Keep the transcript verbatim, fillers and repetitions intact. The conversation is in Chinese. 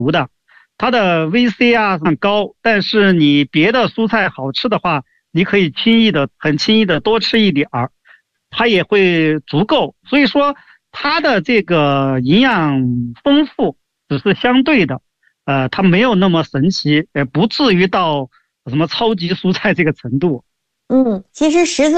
它的 V C 啊很高，但是你别的蔬菜好吃的话，你可以轻易的、很轻易的多吃一点儿，它也会足够。所以说，它的这个营养丰富只是相对的，呃，它没有那么神奇，也不至于到什么超级蔬菜这个程度。 嗯，其实十字